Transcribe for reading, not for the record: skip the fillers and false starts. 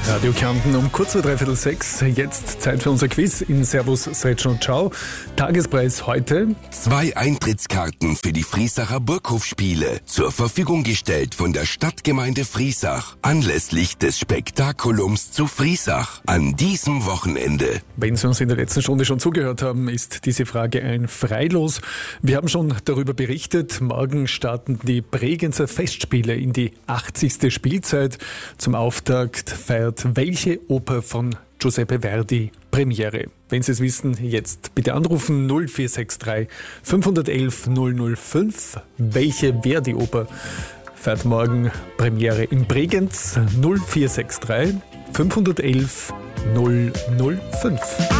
Radio Kärnten um kurz vor 5:45. Jetzt Zeit für unser Quiz in Servus, Sretsch und Ciao. Tagespreis heute: 2 Eintrittskarten für die Friesacher Burghofspiele, zur Verfügung gestellt von der Stadtgemeinde Friesach, anlässlich des Spektakulums zu Friesach an diesem Wochenende. Wenn Sie uns in der letzten Stunde schon zugehört haben, ist diese Frage ein Freilos. Wir haben schon darüber berichtet. Morgen starten die Bregenzer Festspiele in die 80. Spielzeit. Zum Auftakt feiert welche Oper von Giuseppe Verdi Premiere? Wenn Sie es wissen, jetzt bitte anrufen 0463 511 005. Welche Verdi-Oper feiert morgen Premiere in Bregenz? 0463 511 005.